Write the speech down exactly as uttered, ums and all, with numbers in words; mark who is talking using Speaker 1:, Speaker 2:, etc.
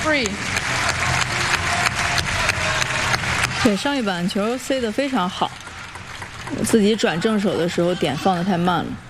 Speaker 1: free。
Speaker 2: 对，上一板球塞得非常好，自己转正手的时候点放得太慢了。